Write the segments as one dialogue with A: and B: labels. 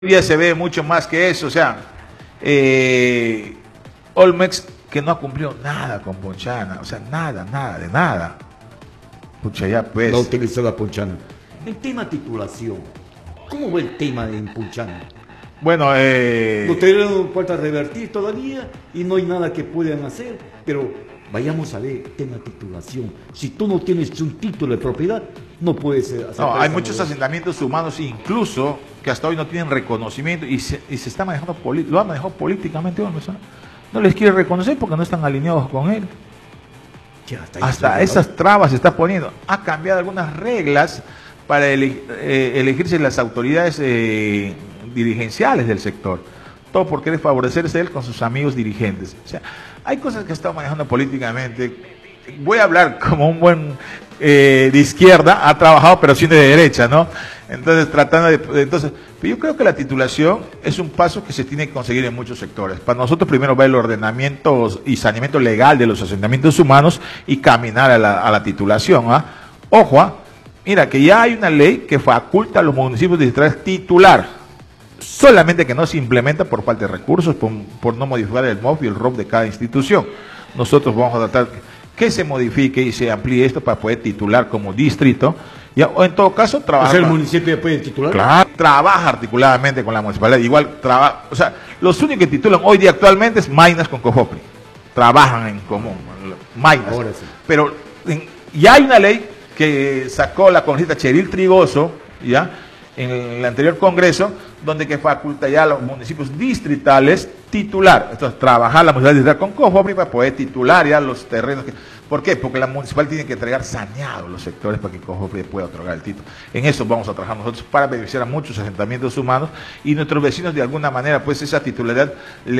A: día se ve mucho más que eso, o sea, Olmex que no ha cumplido nada con Punchana, o sea, nada de nada. Pucha, ya pues.
B: No utilizó la Punchana. El tema titulación, ¿cómo va el tema de Punchana?
A: Bueno,
B: no tienen puerta a revertir todavía y no hay nada que puedan hacer, pero vayamos a ver tema titulación. Si tú no tienes un título de propiedad, no puedes hacer.
A: No, hay muchos asentamientos humanos incluso que hasta hoy no tienen reconocimiento y se está manejando, lo han manejado políticamente. No les quiere reconocer porque no están alineados con él.
B: Ya,
A: hasta esas trabas se está poniendo. Ha cambiado algunas reglas para elegirse las autoridades dirigenciales del sector. Todo por querer favorecerse él con sus amigos dirigentes. O sea, hay cosas que está manejando políticamente. Voy a hablar como un buen de izquierda, ha trabajado pero siendo de derecha, ¿no? Entonces, pero yo creo que la titulación es un paso que se tiene que conseguir en muchos sectores. Para nosotros primero va el ordenamiento y saneamiento legal de los asentamientos humanos y caminar a la titulación. Ojo, mira que ya hay una ley que faculta a los municipios distritales titular, solamente que no se implementa por falta de recursos, por no modificar el MOF y el ROP de cada institución. Nosotros vamos a tratar que se modifique y se amplíe esto para poder titular como distrito, o en todo caso trabajar.
B: ¿El municipio puede titular?
A: Claro, trabaja articuladamente con la municipalidad, igual trabaja, o sea, los únicos que titulan hoy día actualmente es Maynas con Cofopri, trabajan en común, Maynas.
B: Ahora sí.
A: Pero ya hay una ley que sacó la congresista Cheryl Trigoso, ya, en el anterior congreso, donde que faculta ya a los municipios distritales titular. Entonces, trabajar la municipalidad distrital con Cofopri para poder titular ya los terrenos. ¿Por qué? Porque la municipal tiene que entregar saneados los sectores para que Cofopri pueda otorgar el título. En eso vamos a trabajar nosotros para beneficiar a muchos asentamientos humanos y nuestros vecinos de alguna manera, pues esa titularidad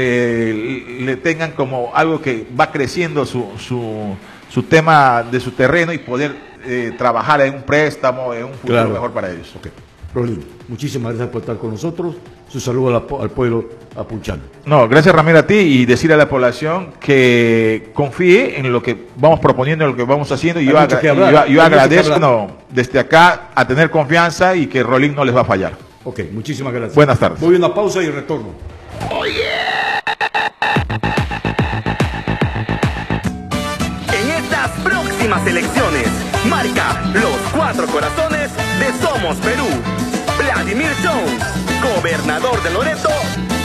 A: le tengan como algo que va creciendo su tema de su terreno y poder trabajar en un préstamo, en un futuro mejor para ellos.
B: Okay. Rolín, muchísimas gracias por estar con nosotros. Su saludo al pueblo apunchano.
A: No, gracias Ramiro a ti y decirle a la población que confíe en lo que vamos proponiendo, en lo que vamos haciendo. Y yo agradezco desde acá a tener confianza y que Rolín no les va a fallar.
B: Ok, muchísimas gracias.
A: Buenas tardes.
B: Voy a una pausa y retorno.
C: Oh, yeah. En estas próximas elecciones, marca los 4 corazones de Somos Perú. Vladimir Jones, gobernador de Loreto,